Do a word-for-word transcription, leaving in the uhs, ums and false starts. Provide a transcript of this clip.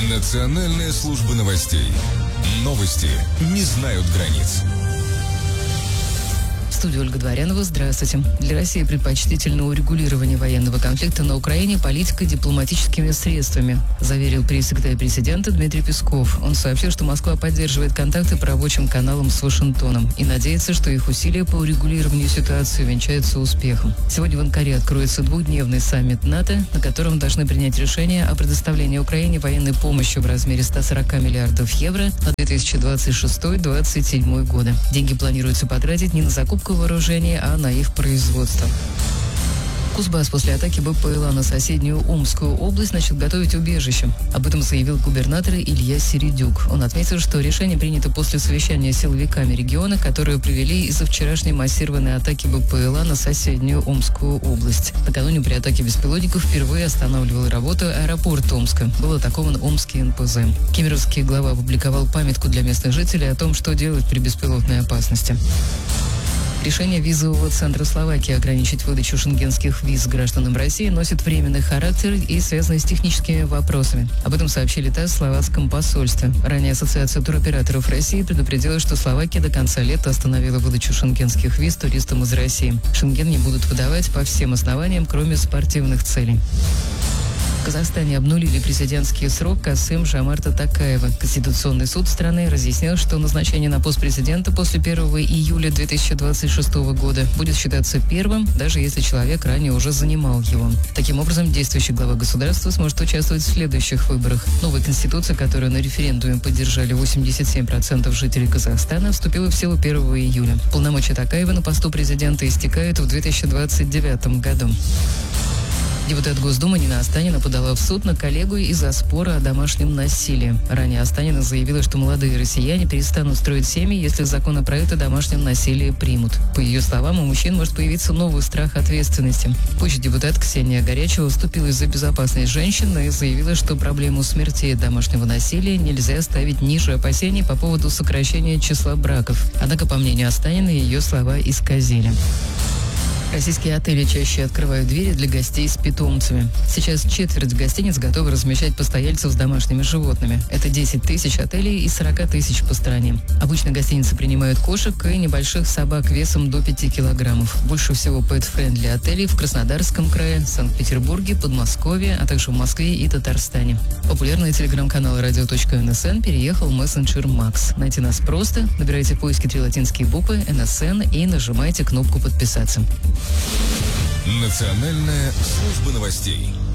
Национальная служба новостей. Новости не знают границ. В студии Ольга Дворянова. Здравствуйте. Для России предпочтительно урегулирование военного конфликта на Украине политикой и дипломатическими средствами, заверил пресс-секретарь президента Дмитрий Песков. Он сообщил, что Москва поддерживает контакты по рабочим каналам с Вашингтоном и надеется, что их усилия по урегулированию ситуации увенчаются успехом. Сегодня в Анкаре откроется двухдневный саммит НАТО, на котором должны принять решение о предоставлении Украине военной помощи в размере ста сорока миллиардов евро на две тысячи двадцать шестой — две тысячи двадцать седьмой годы. Деньги планируется потратить не на закупку вооружения, а на их производство. Кузбасс после атаки БПЛА на соседнюю Омскую область начал готовить убежище. Об этом заявил губернатор Илья Середюк. Он отметил, что решение принято после совещания с силовиками региона, которые привели из-за вчерашней массированной атаки БПЛА на соседнюю Омскую область. Накануне при атаке беспилотников впервые останавливал работу аэропорт Омска. Был атакован Омский эн пэ зэ. Кемеровский глава опубликовал памятку для местных жителей о том, что делать при беспилотной опасности. Решение визового центра Словакии ограничить выдачу шенгенских виз гражданам России носит временный характер и связан с техническими вопросами. Об этом сообщили ТАСС в словацком посольстве. Ранее Ассоциация туроператоров России предупредила, что Словакия до конца лета остановила выдачу шенгенских виз туристам из России. Шенген не будут выдавать по всем основаниям, кроме спортивных целей. В Казахстане обнулили президентский срок Касым-Жомарта Токаева. Конституционный суд страны разъяснил, что назначение на пост президента после первого июля две тысячи двадцать шестого года будет считаться первым, даже если человек ранее уже занимал его. Таким образом, действующий глава государства сможет участвовать в следующих выборах. Новая конституция, которую на референдуме поддержали восемьдесят семь процентов жителей Казахстана, вступила в силу первого июля. Полномочия Токаева на посту президента истекают в две тысячи двадцать девятом году. Депутат Госдумы Нина Останина подала в суд на коллегу из-за спора о домашнем насилии. Ранее Останина заявила, что молодые россияне перестанут строить семьи, если законопроект о домашнем насилии примут. По ее словам, у мужчин может появиться новый страх ответственности. Позже депутат Ксения Горячева вступилась за безопасность женщин и заявила, что проблему смертей от домашнего насилия нельзя ставить ниже опасений по поводу сокращения числа браков. Однако, по мнению Останиной, ее слова исказили. Российские отели чаще открывают двери для гостей с питомцами. Сейчас четверть гостиниц готовы размещать постояльцев с домашними животными. Это десять тысяч отелей из сорок тысяч по стране. Обычно гостиницы принимают кошек и небольших собак весом до пяти килограммов. Больше всего пэт-френдли отелей в Краснодарском крае, Санкт-Петербурге, Подмосковье, а также в Москве и Татарстане. Популярный телеграм-канал радио точка эн эс эн переехал в мессенджер Макс. Найти нас просто. Набирайте в поиске три латинские буквы эн эс эн и нажимайте кнопку «Подписаться». Национальная служба новостей.